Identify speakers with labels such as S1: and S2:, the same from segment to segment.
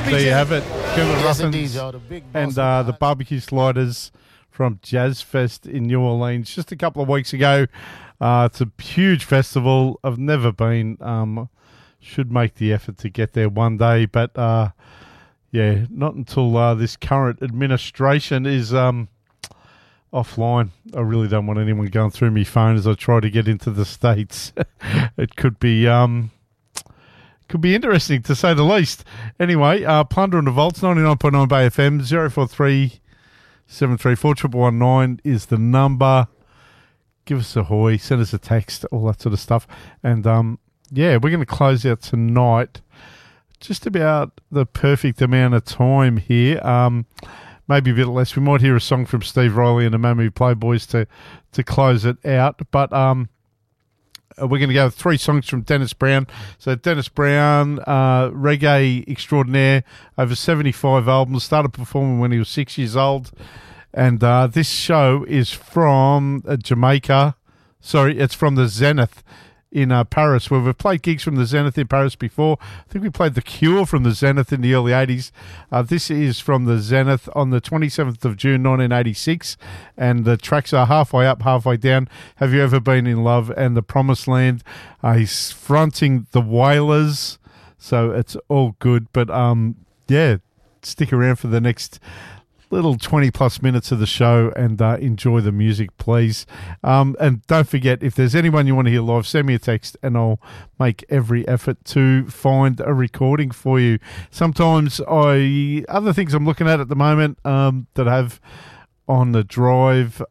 S1: There you have it. Kermit
S2: Yes,
S1: Ruffins
S2: indeed, y'all. The big boss
S1: and
S2: of
S1: the
S2: God.
S1: Barbecue Sliders from Jazz Fest in New Orleans just a couple of weeks ago. It's a huge festival. I've never been. Should make the effort to get there one day, but yeah, not until this current administration is offline. I really don't want anyone going through my phone as I try to get into the States. It could be interesting to say the least. Anyway, Plunder and the Vaults, 99.9 Bay FM, 043 734 119 is the number. Give us a hoy, send us a text, all that sort of stuff. And yeah, we're going to close out tonight just about the perfect amount of time here. Maybe a bit less. We might hear a song from Steve Riley and the Mammoth Playboys to close it out. But we're going to go with 3 songs from Dennis Brown. So Dennis Brown, reggae extraordinaire, over 75 albums, started performing when he was 6 years old. And this show is from Jamaica. Sorry, it's from the Zenith in Paris, where we've played gigs from the Zenith in Paris before. I think we played The Cure from the Zenith in the early 80s. This is from the Zenith on the 27th of June, 1986. And the tracks are Halfway Up, Halfway Down, Have You Ever Been in Love, and The Promised Land. He's fronting the Wailers, so it's all good. But, yeah, stick around for the next little 20 plus minutes of the show and enjoy the music, please. And don't forget, if there's anyone you want to hear live, send me a text and I'll make every effort to find a recording for you. Sometimes other things I'm looking at the moment that I have on the drive,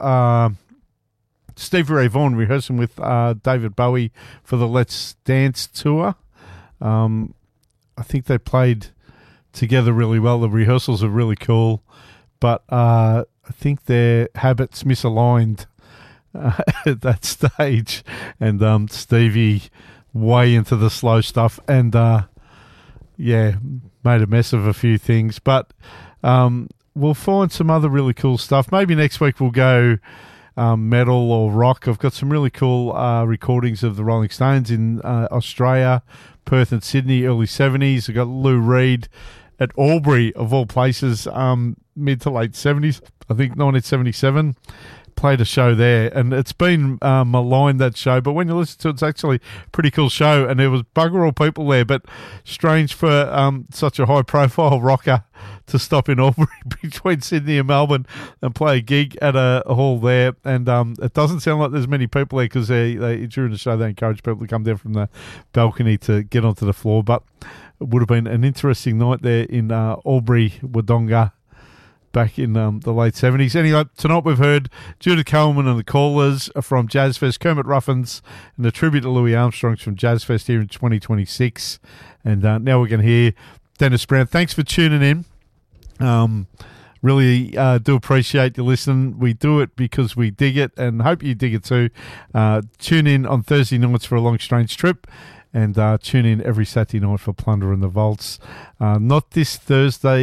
S1: Stevie Ray Vaughan rehearsing with David Bowie for the Let's Dance tour. I think they played together really well. The rehearsals are really cool. But I think their habits misaligned at that stage. And Stevie way into the slow stuff and, yeah, made a mess of a few things. But we'll find some other really cool stuff. Maybe next week we'll go metal or rock. I've got some really cool recordings of the Rolling Stones in Australia, Perth and Sydney, early 70s. I've got Lou Reed at Albury, of all places, mid to late 70s, I think 1977, played a show there, and it's been maligned, that show, but when you listen to it, it's actually a pretty cool show, and there was bugger all people there, but strange for such a high-profile rocker to stop in Albury between Sydney and Melbourne and play a gig at a hall there, and it doesn't sound like there's many people there because they during the show they encourage people to come down from the balcony to get onto the floor, but it would have been an interesting night there in Albury, Wodonga, back in the late 70s. Anyway, tonight we've heard Judith Coleman and the Callers from Jazz Fest, Kermit Ruffins and the tribute to Louis Armstrong from Jazz Fest here in 2026. And now we're going to hear Dennis Brown. Thanks for tuning in. Really do appreciate you listening. We do it because we dig it and hope you dig it too. Tune in on Thursday nights for A Long Strange Trip. And tune in every Saturday night for Plunder and the Vaults. Not this Thursday.